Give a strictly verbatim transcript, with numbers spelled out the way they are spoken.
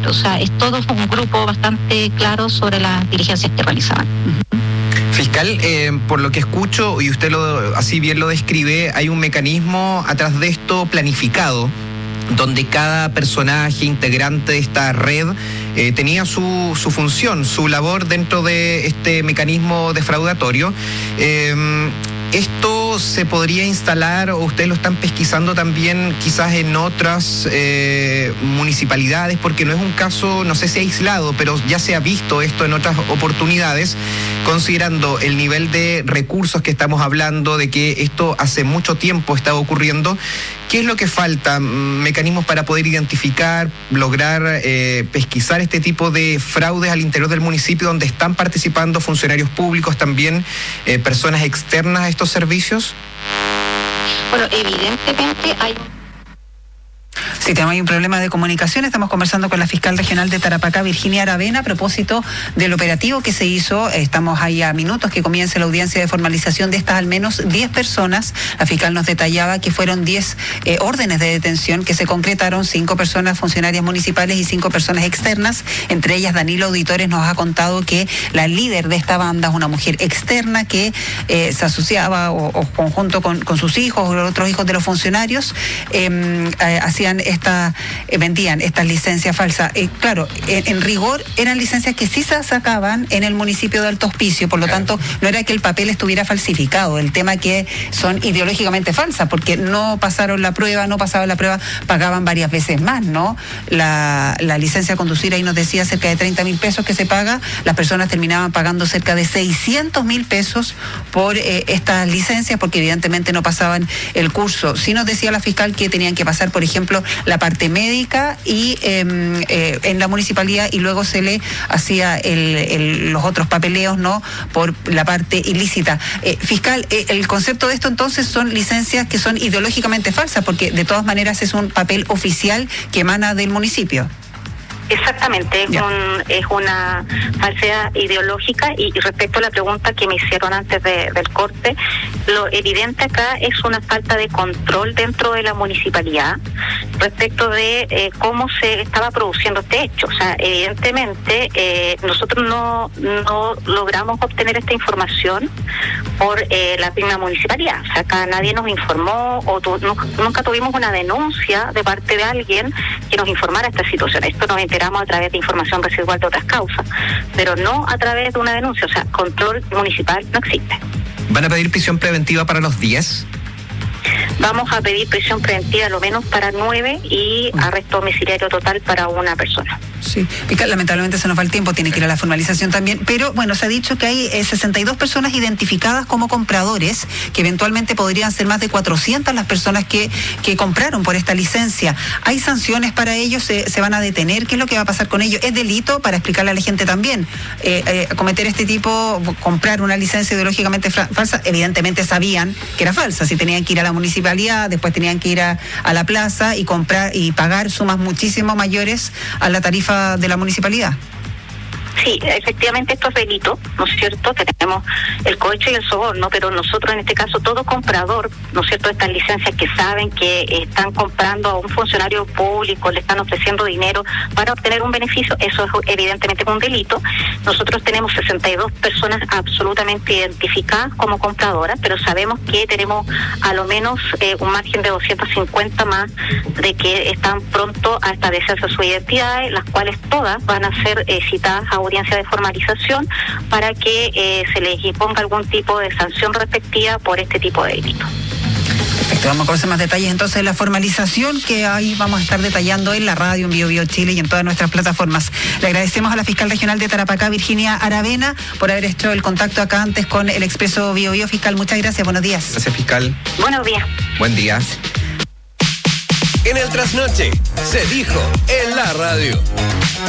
O sea, es todo un grupo bastante claro sobre las diligencias que realizaban. Fiscal, eh, por lo que escucho, y usted lo, así bien lo describe, hay un mecanismo atrás de esto planificado, donde cada personaje integrante de esta red eh, tenía su, su función, su labor dentro de este mecanismo defraudatorio. Eh, ¿Esto se podría instalar o ustedes lo están pesquisando también quizás en otras eh, municipalidades? Porque no es un caso, no sé si aislado, pero ya se ha visto esto en otras oportunidades, considerando el nivel de recursos que estamos hablando, de que esto hace mucho tiempo está ocurriendo. ¿Qué es lo que falta? ¿Mecanismos para poder identificar, lograr eh, pesquisar este tipo de fraudes al interior del municipio donde están participando funcionarios públicos, también eh, personas externas a estos servicios? Bueno, evidentemente hay un... Sí, tenemos ahí un problema de comunicación. Estamos conversando con la fiscal regional de Tarapacá, Virginia Aravena, a propósito del operativo que se hizo. Estamos ahí a minutos que comience la audiencia de formalización de estas al menos diez personas. La fiscal nos detallaba que fueron diez eh, órdenes de detención que se concretaron, cinco personas funcionarias municipales y cinco personas externas. Entre ellas, Danilo Auditores nos ha contado que la líder de esta banda es una mujer externa que eh, se asociaba o, o conjunto con, con sus hijos o otros hijos de los funcionarios, eh, eh, hacían esta, eh, vendían estas licencias falsas. Eh, claro, en, en rigor eran licencias que sí se sacaban en el municipio de Alto Hospicio, por lo claro. tanto no era que el papel estuviera falsificado, el tema que son ideológicamente falsas, porque no pasaron la prueba, no pasaban la prueba, pagaban varias veces más, ¿no? La, la licencia a conducir, ahí nos decía cerca de treinta mil pesos que se paga, las personas terminaban pagando cerca de seiscientos mil pesos por eh, estas licencias, porque evidentemente no pasaban el curso. Sí nos decía la fiscal que tenían que pasar, por ejemplo, la parte médica y eh, eh, en la municipalidad, y luego se le hacía el, el, los otros papeleos, ¿no?, por la parte ilícita. Eh, fiscal, eh, el concepto de esto entonces son licencias que son ideológicamente falsas, porque de todas maneras es un papel oficial que emana del municipio. Exactamente, es, un, es una falsedad ideológica. Y respecto a la pregunta que me hicieron antes de, del corte, lo evidente acá es una falta de control dentro de la municipalidad respecto de eh, cómo se estaba produciendo este hecho. O sea, evidentemente eh, nosotros no, no logramos obtener esta información por eh, la misma municipalidad. O sea, acá nadie nos informó o tu, no, nunca tuvimos una denuncia de parte de alguien que nos informara esta situación. Esto nos enteramos a través de información residual de otras causas, pero no a través de una denuncia. O sea, control municipal no existe. ¿Van a pedir prisión preventiva para los diez? Vamos a pedir prisión preventiva a lo menos para nueve y arresto domiciliario total para una persona. Sí, lamentablemente se nos va el tiempo, tiene que ir a la formalización también, pero bueno, se ha dicho que hay eh, sesenta y dos personas identificadas como compradores, que eventualmente podrían ser más de cuatrocientas las personas que, que compraron por esta licencia. ¿Hay sanciones para ellos? ¿Se, se van a detener? ¿Qué es lo que va a pasar con ellos? ¿Es delito, para explicarle a la gente también, eh, eh, cometer este tipo, comprar una licencia ideológicamente falsa? Evidentemente sabían que era falsa, si tenían que ir a la municipalidad, después tenían que ir a, a la plaza y comprar y pagar sumas muchísimo mayores a la tarifa de la municipalidad. Sí, efectivamente esto es delito, ¿no es cierto? Tenemos el cohecho y el soborno, pero nosotros en este caso, todo comprador, ¿no es cierto?, estas licencias que saben que están comprando a un funcionario público, le están ofreciendo dinero para obtener un beneficio, eso es evidentemente un delito. Nosotros tenemos sesenta y dos personas absolutamente identificadas como compradoras, pero sabemos que tenemos a lo menos eh, un margen de doscientas cincuenta más de que están pronto a establecerse sus identidades, las cuales todas van a ser eh, citadas a audiencia de formalización para que eh, se les imponga algún tipo de sanción respectiva por este tipo de delito. Perfecto, vamos a conocer más detalles entonces de la formalización, que ahí vamos a estar detallando en la radio, en Bio Bio Chile y en todas nuestras plataformas. Le agradecemos a la fiscal regional de Tarapacá, Virginia Aravena, por haber hecho el contacto acá antes con el Expreso Bio Bio. Fiscal, muchas gracias, buenos días. Gracias, fiscal. Buenos días. Buen día. En el trasnoche se dijo en la radio.